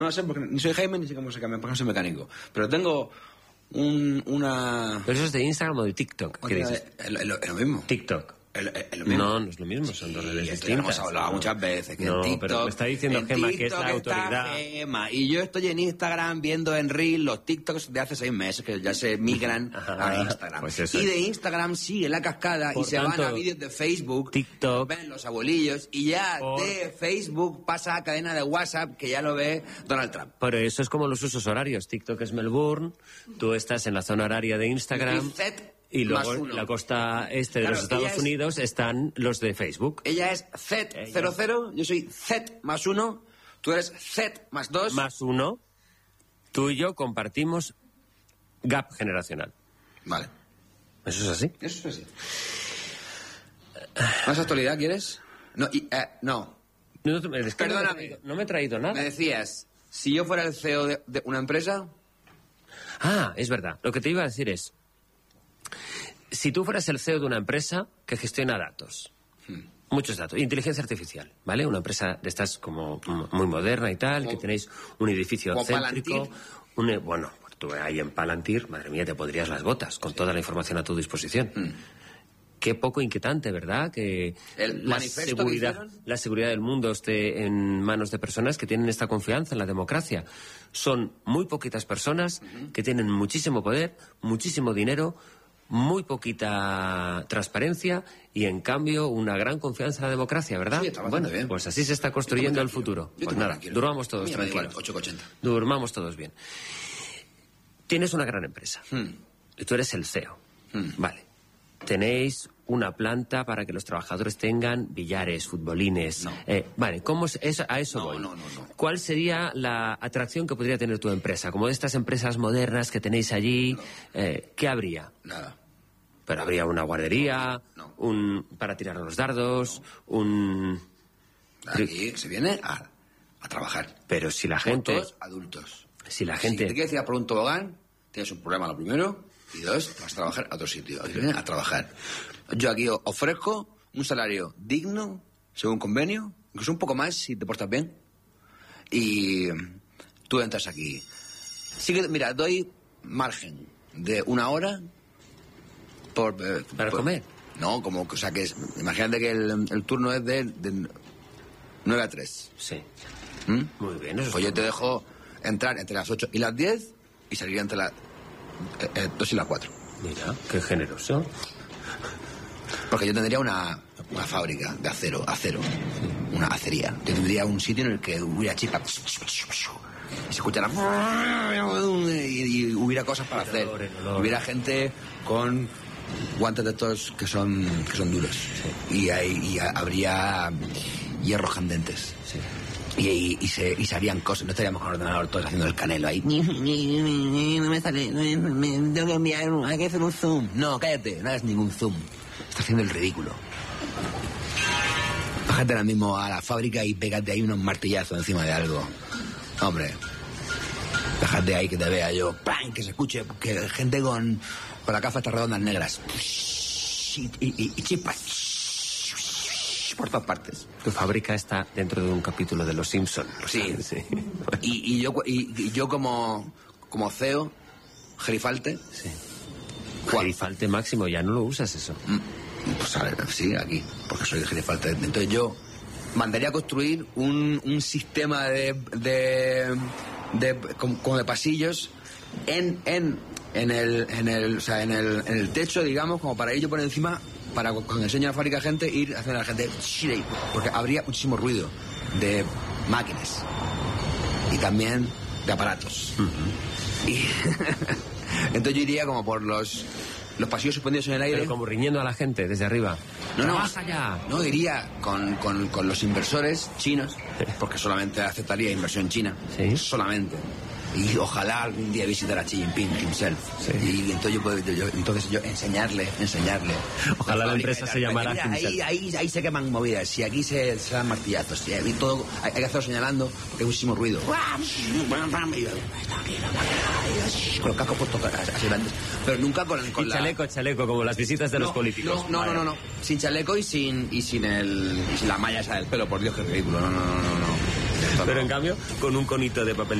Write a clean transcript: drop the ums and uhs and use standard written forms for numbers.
No sé, porque ni soy Jaime ni sé cómo se cambia, porque no soy mecánico. Pero tengo una... Pero eso es de Instagram o de TikTok, ¿qué dices? Es lo mismo. TikTok. Es lo mismo. No, no es lo mismo, son dos redes esto ya lo distintas. hemos hablado muchas veces. Que no, en TikTok, pero me está diciendo Gemma que es la está autoridad. Gemma, y yo estoy en Instagram viendo en Reel los TikToks de hace 6 meses que ya se migran a Instagram. Pues eso y es. de Instagram sigue la cascada Por y se tanto, van a vídeos de Facebook, TikTok, ven los abuelillos y ya de Facebook pasa a cadena de WhatsApp que ya lo ve Donald Trump. Pero eso es como los usos horarios. TikTok es Melbourne, tú estás en la zona horaria de Instagram. Y luego en la costa este de los Estados Unidos están los de Facebook. Ella es Z00, yo soy Z+1, tú eres Z+2. +1. Tú y yo compartimos gap generacional. Vale. ¿Eso es así? Eso es así. ¿Más actualidad quieres? No, no. Perdóname. No me he traído nada. Me decías, si yo fuera el CEO de una empresa... Ah, es verdad. Lo que te iba a decir es... Si tú fueras el CEO de una empresa que gestiona datos, muchos datos, inteligencia artificial, ¿vale? Una empresa de estas como muy moderna y tal, que tenéis un edificio céntrico, bueno, pues tú ahí en Palantir, madre mía, te pondrías las botas con toda la información a tu disposición. Qué poco inquietante, ¿verdad? Que la seguridad del mundo esté en manos de personas que tienen esta confianza en la democracia. Son muy poquitas personas que tienen muchísimo poder, muchísimo dinero, muy poquita transparencia y, en cambio, una gran confianza en la democracia, ¿verdad? Sí, está bueno, bien. Pues así se está construyendo el futuro. Pues nada, durmamos todos tranquilos. 8,80. Durmamos todos bien. Tienes una gran empresa. Y tú eres el CEO. Vale. Tenéis una planta para que los trabajadores tengan billares, futbolines. No. Vale, a eso voy. No. ¿Cuál sería la atracción que podría tener tu empresa? Como de estas empresas modernas que tenéis allí, ¿qué habría? Nada. Pero habría una guardería, para tirar los dardos, Aquí se viene a trabajar. Pero si la gente... Todos adultos. Si la gente... Si te quieres ir a por un tobogán, tienes un problema lo primero, y 2, vas a trabajar a otro sitio. Aquí viene a trabajar. Yo aquí ofrezco un salario digno, según convenio, incluso un poco más si te portas bien. Y tú entras aquí. Sí que, mira, doy margen de 1 hora ¿Para comer? No, como, o sea, que es... Imagínate que el turno es de 9 a 3. Sí. Muy bien. Eso Pues yo te dejo entrar entre las 8 y las 10 y salir entre las 2 y las 4. Mira, qué generoso. Porque yo tendría una fábrica de acero, una acería. Yo tendría un sitio en el que hubiera chispas y se escuchara y hubiera cosas para hacer. Hubiera gente con guantes de estos que son duros. Sí. Y habría hierros candentes. Sí. Y se harían cosas, no estaríamos con el ordenador todos haciendo el canelo ahí. No me sale, tengo que enviar, hay que hacer un zoom. No, cállate, no hagas ningún zoom. Estás haciendo el ridículo. Bájate ahora mismo a la fábrica y pégate ahí unos martillazos encima de algo. Hombre, bájate ahí que te vea yo. ¡Pam! Que se escuche, que gente con las gafas estas redondas negras. Y chispas. Por todas partes. Tu fábrica está dentro de un capítulo de Los Simpson. Sí. Y yo como CEO, gerifalte. Sí. Gerifalte máximo, ya no lo usas eso. Pues a ver, sí, aquí, porque soy gerifalte. Entonces yo mandaría a construir un sistema como de pasillos en el techo, digamos, como para ir yo por encima, para cuando enseño a la fábrica a gente, ir haciendo a la gente, porque habría muchísimo ruido de máquinas y también de aparatos. Y entonces yo iría como por los pasillos suspendidos en el aire. Pero como riñendo a la gente desde arriba. No, ¡Más allá! No, iría con los inversores chinos, porque solamente aceptaría inversión china. ¿Sí? Solamente. Y ojalá algún día visitar a Xi Jinping himself. Sí. Y entonces yo enseñarle. Ojalá la empresa se llamara Himself. Ahí se queman movidas. Si aquí se dan martillazos. Si hay todo, hay que hacerlo señalando porque hay muchísimo ruido. Con los cascos puestos así grandes. Pero nunca con chaleco, como las visitas de los políticos. No. Sin chaleco y sin la malla esa del pelo. Por Dios, qué ridículo. No. Pero en cambio, con un conito de papel